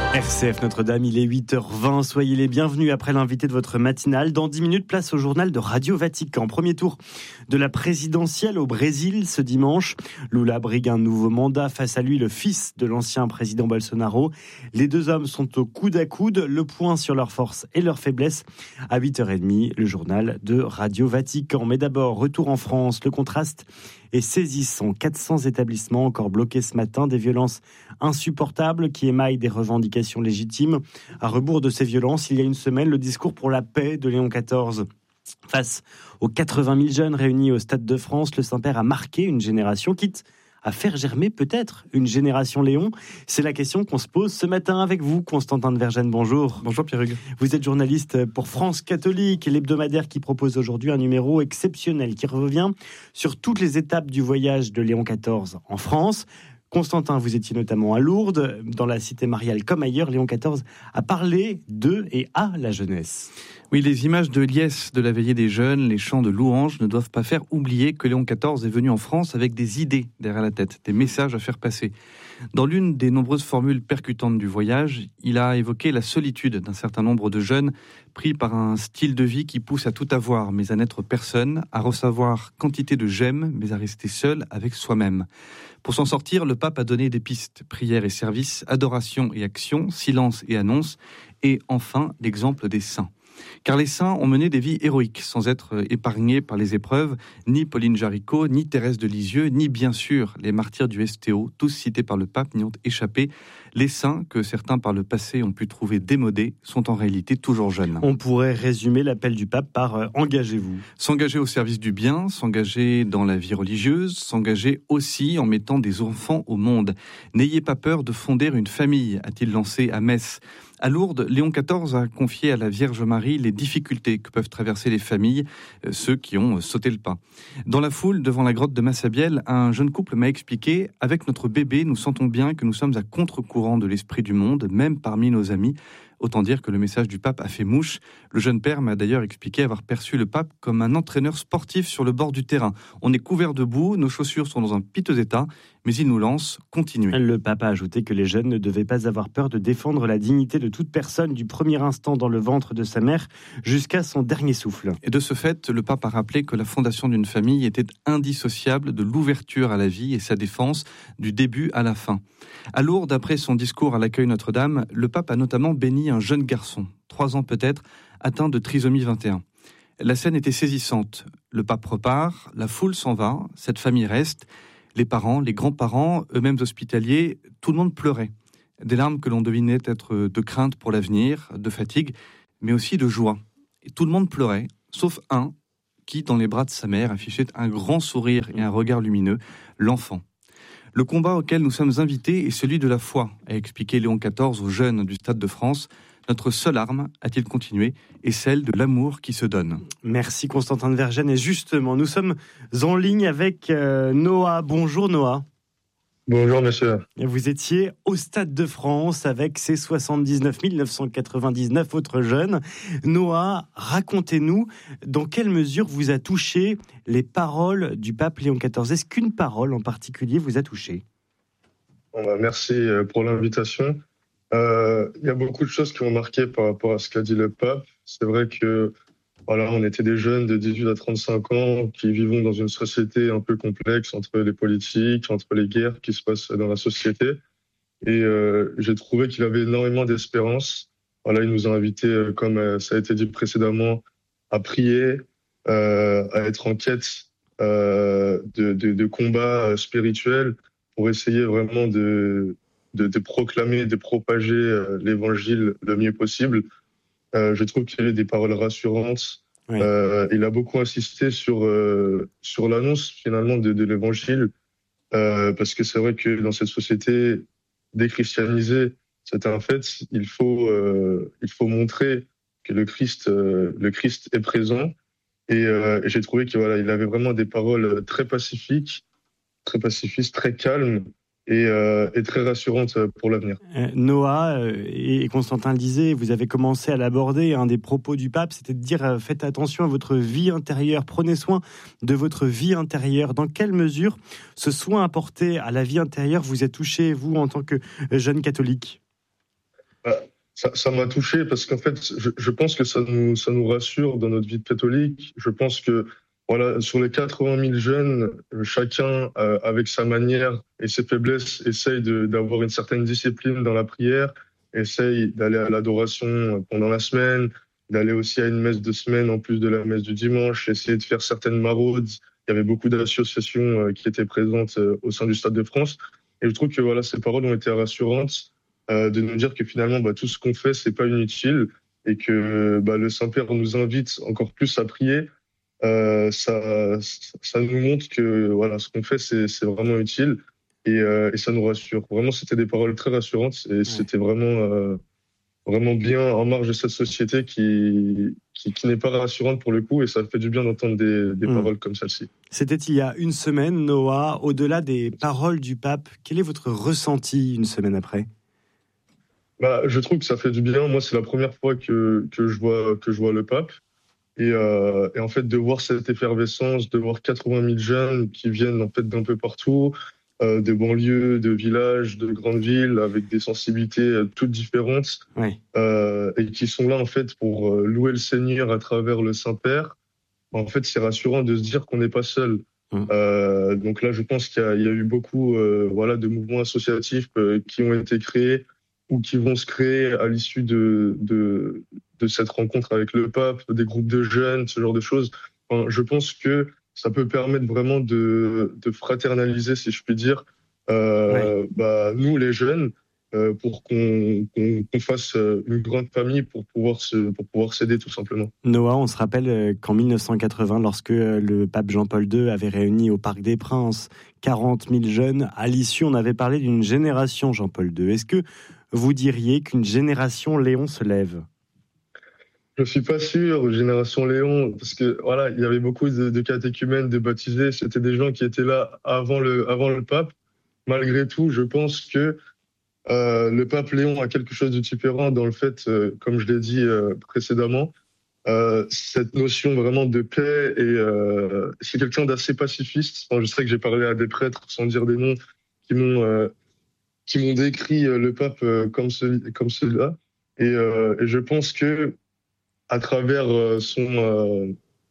RCF Notre-Dame, il est 8h20. Soyez les bienvenus après l'invité de votre matinale. Dans 10 minutes, place au journal de Radio Vatican. Premier tour de la présidentielle au Brésil ce dimanche. Lula brigue un nouveau mandat. Face à lui, le fils de l'ancien président Bolsonaro. Les deux hommes sont au coude à coude. Le point sur leurs forces et leurs faiblesses. À 8h30, le journal de Radio Vatican. Mais d'abord, retour en France. Le contraste est saisissant. 400 établissements encore bloqués ce matin. Des violences insupportables qui émaillent des revendications légitimes. À rebours de ces violences, il y a une semaine, le discours pour la paix de Léon XIV. Face aux 80 000 jeunes réunis au Stade de France, le Saint-Père a marqué une génération, quitte à faire germer peut-être une génération Léon. C'est la question qu'on se pose ce matin avec vous, Constantin de Vergennes. Bonjour. Bonjour Pierre-Hugues. Vous êtes journaliste pour France Catholique, l'hebdomadaire qui propose aujourd'hui un numéro exceptionnel qui revient sur toutes les étapes du voyage de Léon XIV en France. Constantin, vous étiez notamment à Lourdes, dans la cité mariale comme ailleurs. Léon XIV a parlé de et à la jeunesse. Oui, les images de liesse de la veillée des jeunes, les chants de louanges ne doivent pas faire oublier que Léon XIV est venu en France avec des idées derrière la tête, des messages à faire passer. Dans l'une des nombreuses formules percutantes du voyage, il a évoqué la solitude d'un certain nombre de jeunes pris par un style de vie qui pousse à tout avoir, mais à n'être personne, à recevoir quantité de j'aime, mais à rester seul avec soi-même. Pour s'en sortir, le pape a donné des pistes, prière et service, adoration et action, silence et annonce, et enfin l'exemple des saints. Car les saints ont mené des vies héroïques, sans être épargnés par les épreuves, ni Pauline Jaricot, ni Thérèse de Lisieux, ni bien sûr les martyrs du STO, tous cités par le pape, n'y ont échappé. Les saints, que certains par le passé ont pu trouver démodés, sont en réalité toujours jeunes. On pourrait résumer l'appel du pape par « engagez-vous ». S'engager au service du bien, s'engager dans la vie religieuse, s'engager aussi en mettant des enfants au monde. N'ayez pas peur de fonder une famille, a-t-il lancé à Metz. À Lourdes, Léon XIV a confié à la Vierge Marie les difficultés que peuvent traverser les familles, ceux qui ont sauté le pas. Dans la foule, devant la grotte de Massabielle, un jeune couple m'a expliqué « Avec notre bébé, nous sentons bien que nous sommes à contre-courant de l'esprit du monde, même parmi nos amis ». Autant dire que le message du pape a fait mouche. Le jeune père m'a d'ailleurs expliqué avoir perçu le pape comme un entraîneur sportif sur le bord du terrain. On est couvert de boue, nos chaussures sont dans un piteux état, mais il nous lance « continuez ». Le pape a ajouté que les jeunes ne devaient pas avoir peur de défendre la dignité de toute personne du premier instant dans le ventre de sa mère jusqu'à son dernier souffle. Et de ce fait, le pape a rappelé que la fondation d'une famille était indissociable de l'ouverture à la vie et sa défense du début à la fin. À Lourdes, après son discours à l'accueil Notre-Dame, le pape a notamment béni un jeune garçon, 3 ans peut-être, atteint de trisomie 21. La scène était saisissante. Le pape repart, la foule s'en va, cette famille reste. Les parents, les grands-parents, eux-mêmes hospitaliers, tout le monde pleurait. Des larmes que l'on devinait être de crainte pour l'avenir, de fatigue, mais aussi de joie. Et tout le monde pleurait, sauf un qui, dans les bras de sa mère, affichait un grand sourire et un regard lumineux, l'enfant. Le combat auquel nous sommes invités est celui de la foi, a expliqué Léon XIV aux jeunes du Stade de France. Notre seule arme, a-t-il continué, est celle de l'amour qui se donne. Merci Constantin de Vergennes. Et justement, nous sommes en ligne avec Noah. Bonjour Noah. Bonjour monsieur. Vous étiez au Stade de France avec ces 79 999 autres jeunes. Noah, racontez-nous dans quelle mesure vous a touché les paroles du pape Léon XIV. Est-ce qu'une parole en particulier vous a touché ? Merci pour l'invitation. Il y a beaucoup de choses qui m'ont marqué par rapport à ce qu'a dit le pape. C'est vrai que on était des jeunes de 18 à 35 ans qui vivons dans une société un peu complexe entre les politiques, entre les guerres qui se passent dans la société. Et j'ai trouvé qu'il avait énormément d'espérance. Il nous a invités, comme ça a été dit précédemment, à prier, à être en quête de combats spirituels pour essayer vraiment de proclamer, de propager l'évangile le mieux possible. Je trouve qu'il y a des paroles rassurantes. Oui. Il a beaucoup insisté sur l'annonce finalement de l'évangile, parce que c'est vrai que dans cette société déchristianisée, c'est un fait. Il faut montrer que le Christ est présent. Et j'ai trouvé qu'il avait vraiment des paroles très pacifiques, très pacifistes, très calmes. Et très rassurante pour l'avenir. Noah et Constantin le disaient, vous avez commencé à l'aborder. Un des propos du pape, c'était de dire faites attention à votre vie intérieure, prenez soin de votre vie intérieure. Dans quelle mesure ce soin apporté à la vie intérieure vous a touché, vous, en tant que jeune catholique ? Ça m'a touché parce qu'en fait, je pense que ça nous rassure dans notre vie de catholique. Je pense que voilà, sur les 80 000 jeunes, chacun, avec sa manière et ses faiblesses, essaye d'avoir une certaine discipline dans la prière, essaye d'aller à l'adoration pendant la semaine, d'aller aussi à une messe de semaine en plus de la messe du dimanche, essayer de faire certaines maraudes. Il y avait beaucoup d'associations qui étaient présentes au sein du Stade de France. Et je trouve que voilà, ces paroles ont été rassurantes, de nous dire que finalement, tout ce qu'on fait, c'est pas inutile et que le Saint-Père nous invite encore plus à prier. Ça nous montre que voilà, ce qu'on fait, c'est vraiment utile et ça nous rassure. Vraiment, c'était des paroles très rassurantes et c'était vraiment bien en marge de cette société qui n'est pas rassurante pour le coup, et ça fait du bien d'entendre des paroles comme celle-ci. C'était il y a une semaine, Noah. Au-delà des paroles du pape, quel est votre ressenti une semaine après ? Je trouve que ça fait du bien. Moi, c'est la première fois que je vois le pape. Et en fait, de voir cette effervescence, de voir 80 000 jeunes qui viennent en fait d'un peu partout, de banlieues, de villages, de grandes villes, avec des sensibilités toutes différentes, et qui sont là en fait pour louer le Seigneur à travers le Saint-Père. En fait, c'est rassurant de se dire qu'on n'est pas seul. Donc là, je pense qu'il y a eu beaucoup de mouvements associatifs qui ont été créés ou qui vont se créer à l'issue de cette rencontre avec le pape, des groupes de jeunes, ce genre de choses. Enfin, je pense que ça peut permettre vraiment de fraternaliser, si je puis dire, nous les jeunes, pour qu'on fasse une grande famille pour pouvoir s'aider tout simplement. Noah, on se rappelle qu'en 1980, lorsque le pape Jean-Paul II avait réuni au Parc des Princes 40 000 jeunes, à l'issue, on avait parlé d'une génération Jean-Paul II. Est-ce que vous diriez qu'une génération Léon se lève ? Je suis pas sûr, génération Léon, parce que voilà, il y avait beaucoup de catéchumènes, de baptisés, c'était des gens qui étaient là avant le pape. Malgré tout, je pense que le pape Léon a quelque chose de différent dans le fait, comme je l'ai dit précédemment, cette notion vraiment de paix, et c'est quelqu'un d'assez pacifiste. Enfin, je sais que j'ai parlé à des prêtres, sans dire des noms, qui m'ont décrit le pape comme celui-là, et je pense que à travers son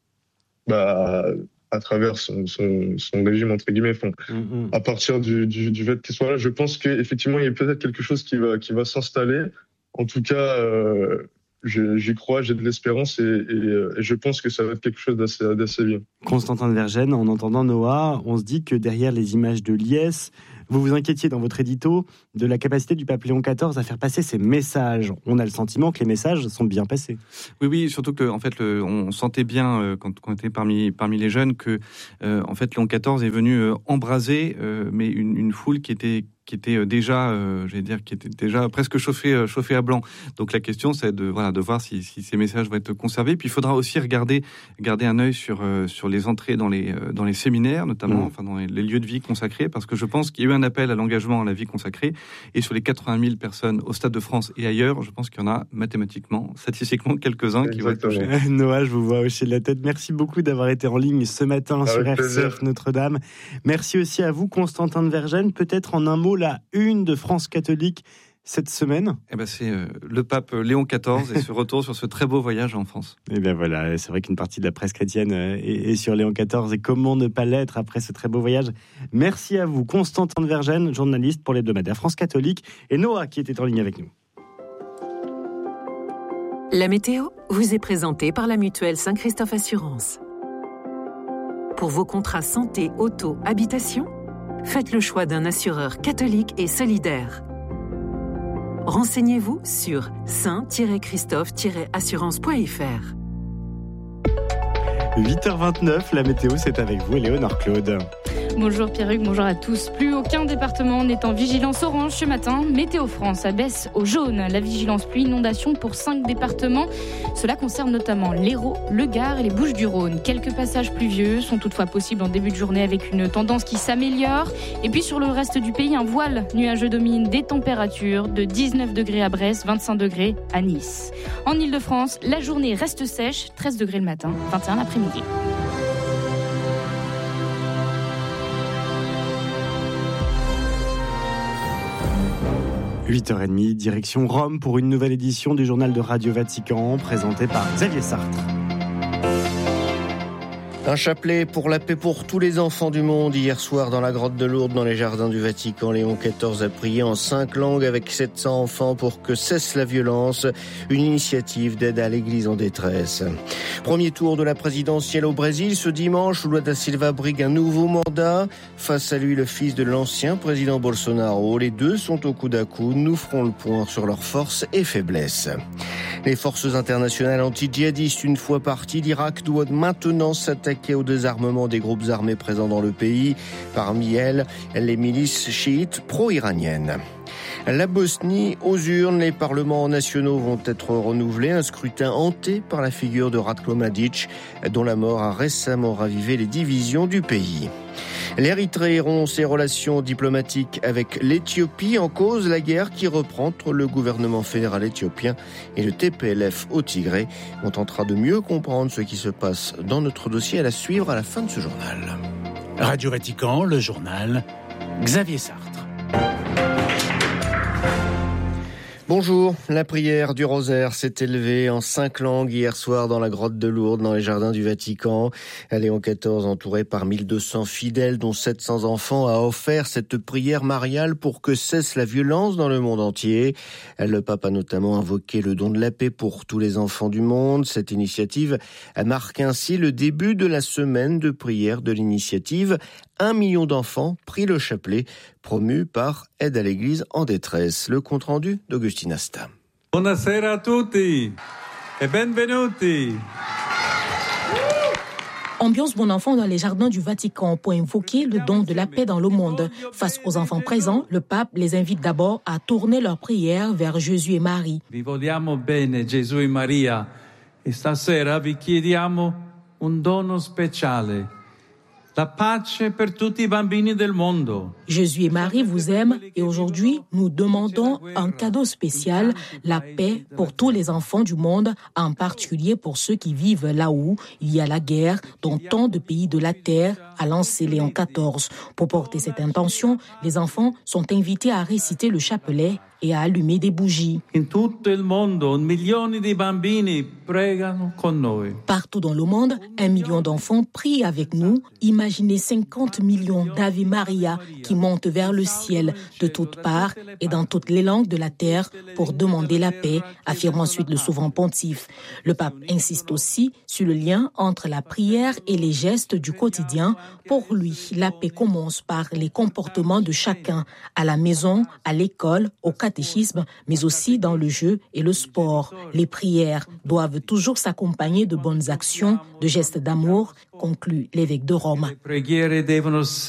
régime entre guillemets, à partir du fait qu'il soit là, je pense qu'effectivement il y a peut-être quelque chose qui va s'installer. En tout cas, j'y crois, j'ai de l'espérance, et je pense que ça va être quelque chose d'assez bien. Constantin de Vergennes, en entendant Noah, on se dit que derrière les images de liesse, vous vous inquiétiez dans votre édito de la capacité du pape Léon XIV à faire passer ses messages. On a le sentiment que les messages sont bien passés. Oui, surtout que en fait, on sentait bien quand on était parmi les jeunes que en fait Léon XIV est venu embraser, mais une foule qui était déjà, qui était déjà presque chauffée à blanc. Donc la question, c'est de voir si ces messages vont être conservés. Puis il faudra aussi garder un œil sur les entrées dans les séminaires, notamment, dans les lieux de vie consacrés, parce que je pense qu'il y a eu un appel à l'engagement à la vie consacrée. Et sur les 80 000 personnes au Stade de France et ailleurs, je pense qu'il y en a statistiquement quelques-uns qui vont être touchés. Noah, je vous vois hocher de la tête. Merci beaucoup d'avoir été en ligne ce matin sur RCF Notre-Dame. Merci aussi à vous, Constantin de Vergennes. Peut-être en un mot, la une de France Catholique cette semaine. C'est le pape Léon XIV et ce retour sur ce très beau voyage en France. Et voilà, c'est vrai qu'une partie de la presse chrétienne est sur Léon XIV, et comment ne pas l'être après ce très beau voyage. Merci à vous, Constantin de Vergennes, journaliste pour l'hebdomadaire France Catholique, et Noah qui était en ligne avec nous. La météo vous est présentée par la mutuelle Saint-Christophe Assurance. Pour vos contrats santé, auto, habitation, faites le choix d'un assureur catholique et solidaire. Renseignez-vous sur saint-christophe-assurance.fr. 8h29, la météo, c'est avec vous, Éléonore Claude. Bonjour Pierruc, bonjour à tous. Plus aucun département n'est en vigilance orange ce matin. Météo France abaisse au jaune la vigilance pluie inondation pour 5 départements. Cela concerne notamment l'Hérault, le Gard et les Bouches-du-Rhône. Quelques passages pluvieux sont toutefois possibles en début de journée avec une tendance qui s'améliore. Et puis sur le reste du pays, un voile nuageux domine, des températures de 19 degrés à Brest, 25 degrés à Nice. En Ile-de-France, la journée reste sèche, 13 degrés le matin, 21 l'après-midi. 8h30, direction Rome pour une nouvelle édition du journal de Radio Vatican, présenté par Xavier Sartre. Un chapelet pour la paix pour tous les enfants du monde. Hier soir, dans la grotte de Lourdes, dans les jardins du Vatican, Léon XIV a prié en 5 langues avec 700 enfants pour que cesse la violence. Une initiative d'aide à l'Église en détresse. Premier tour de la présidentielle au Brésil. Ce dimanche, Lula da Silva brigue un nouveau mandat. Face à lui, le fils de l'ancien président Bolsonaro. Les deux sont au coude à coude. Nous ferons le point sur leurs forces et faiblesses. Les forces internationales anti-djihadistes, une fois parties d'Irak, doivent maintenant s'attaquer au désarmement des groupes armés présents dans le pays. Parmi elles, les milices chiites pro-iraniennes. La Bosnie, aux urnes, les parlements nationaux vont être renouvelés. Un scrutin hanté par la figure de Ratko Mladic, dont la mort a récemment ravivé les divisions du pays. L'Érythrée rompt ses relations diplomatiques avec l'Éthiopie, en cause la guerre qui reprend entre le gouvernement fédéral éthiopien et le TPLF au Tigré. On tentera de mieux comprendre ce qui se passe dans notre dossier, à la suivre à la fin de ce journal. Radio Vatican, le journal, Xavier Sartre. Bonjour, la prière du rosaire s'est élevée en 5 langues hier soir dans la grotte de Lourdes, dans les jardins du Vatican. Léon XIV, entouré par 1200 fidèles, dont 700 enfants, a offert cette prière mariale pour que cesse la violence dans le monde entier. Le pape a notamment invoqué le don de la paix pour tous les enfants du monde. Cette initiative marque ainsi le début de la semaine de prière de l'initiative. 1 million d'enfants prit le chapelet, promu par Aide à l'Église en détresse. Le compte-rendu d'Augustin Asta. Buonasera a tutti e benvenuti. Ambiance bon enfant dans les jardins du Vatican pour invoquer le don de la paix dans le monde. Face aux enfants présents, le pape les invite d'abord à tourner leur prière vers Jésus et Marie. Vi vogliamo bene Gesù e Maria e stasera vi chiediamo un dono speciale. La pace per tutti i bambini del mondo. Jésus et Marie vous aiment et aujourd'hui, nous demandons un cadeau spécial, la paix pour tous les enfants du monde, en particulier pour ceux qui vivent là où il y a la guerre, dans tant de pays de la terre, a lancé Léon XIV. Pour porter cette intention, les enfants sont invités à réciter le chapelet et à allumer des bougies. In tutto il mondo, milioni di bambini pregano con noi. Partout dans le monde, 1 million d'enfants prient avec nous. Imaginez 50 millions d'Ave Maria qui montent vers le ciel de toutes parts et dans toutes les langues de la terre pour demander la paix, affirme ensuite le souverain pontife. Le pape insiste aussi sur le lien entre la prière et les gestes du quotidien. Pour lui, la paix commence par les comportements de chacun, à la maison, à l'école, au catéchisme, mais aussi dans le jeu et le sport. Les prières doivent toujours s'accompagner de bonnes actions, de gestes d'amour, conclut l'évêque de Rome.